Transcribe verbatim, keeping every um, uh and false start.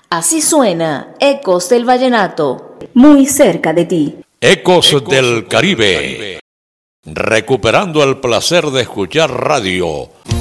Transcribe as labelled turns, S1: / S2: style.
S1: Así suena Ecos del Vallenato, muy cerca de ti.
S2: Ecos, Ecos del Caribe. Caribe, recuperando el placer de escuchar radio